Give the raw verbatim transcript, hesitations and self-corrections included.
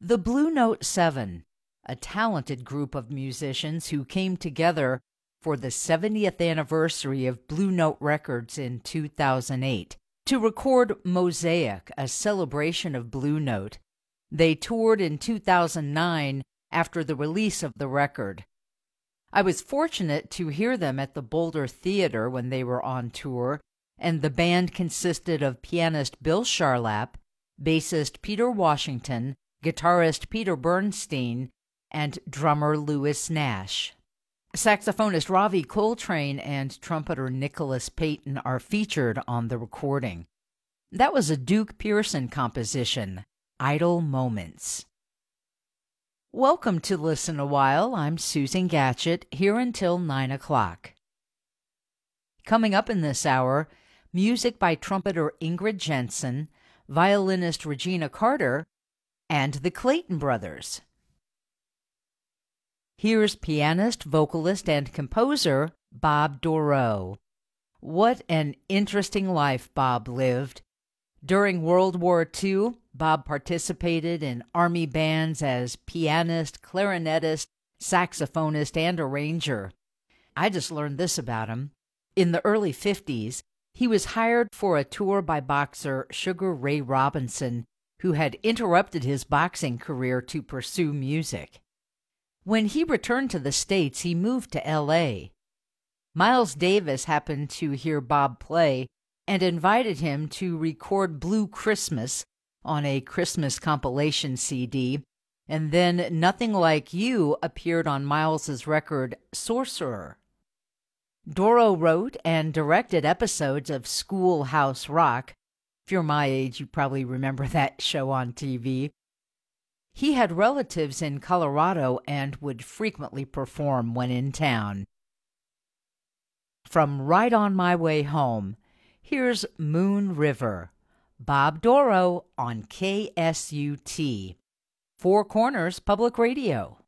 The Blue Note Seven, a talented group of musicians who came together for the seventieth anniversary of Blue Note Records in two thousand eight to record Mosaic, a celebration of Blue Note. They toured in two thousand nine after the release of the record. I was fortunate to hear them at the Boulder Theater when they were on tour, and the band consisted of pianist Bill Charlap, bassist Peter Washington, guitarist Peter Bernstein, and drummer Louis Nash. Saxophonist Ravi Coltrane and trumpeter Nicholas Payton are featured on the recording. That was a Duke Pearson composition, Idle Moments. Welcome to Listen a While. I'm Susan Gatchett, here until nine o'clock. Coming up in this hour, music by trumpeter Ingrid Jensen, violinist Regina Carter, and the Clayton Brothers. Here's pianist, vocalist, and composer Bob Dorough. What an interesting life Bob lived. During World War Two, Bob participated in Army bands as pianist, clarinetist, saxophonist, and arranger. I just learned this about him. In the early fifties, he was hired for a tour by boxer Sugar Ray Robinson, who had interrupted his boxing career to pursue music. When he returned to the States, he moved to L A. Miles Davis happened to hear Bob play and invited him to record Blue Christmas on a Christmas compilation C D, and then Nothing Like You appeared on Miles's record Sorcerer. Dorough wrote and directed episodes of Schoolhouse Rock. If you're my age, you probably remember that show on T V. He had relatives in Colorado and would frequently perform when in town. From Right on My Way Home, here's Moon River, Bob Dorough on K S U T, Four Corners Public Radio.